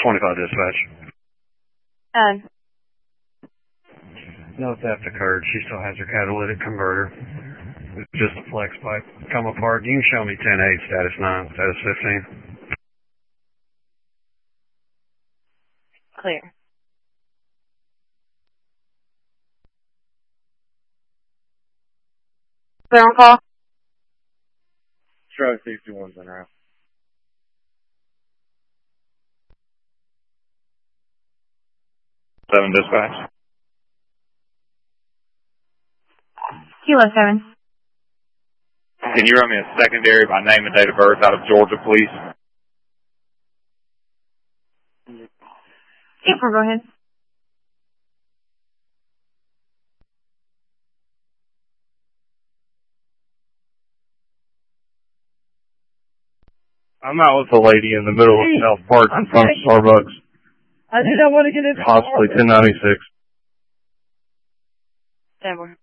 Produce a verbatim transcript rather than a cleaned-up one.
twenty-five dispatch. Um. No theft occurred. She still has her catalytic converter. It's just a flex pipe. Come apart. You can show me ten eight, status nine, status fifteen. Clear. Clear on call? Charlie sixty-one's in route. Seven dispatch. Kilo seven. Can you run me a secondary by name and date of birth out of Georgia, please? April, go ahead. I'm out with a lady in the middle of South Park in front of Starbucks. I did not want to get into Possibly ten ninety-six. Denver.